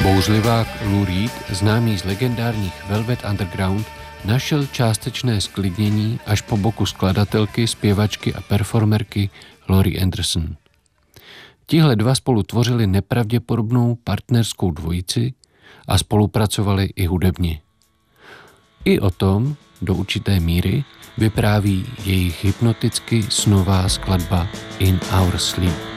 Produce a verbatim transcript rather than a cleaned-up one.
Bouřlivák Lou Reed, známý z legendárních Velvet Underground, našel částečné sklidnění až po boku skladatelky, zpěvačky a performerky Laurie Anderson. Tihle dva spolu tvořili nepravděpodobnou partnerskou dvojici a spolupracovali i hudebně. I o tom, do určité míry, vypráví jejich hypnoticky snová skladba In Our Sleep.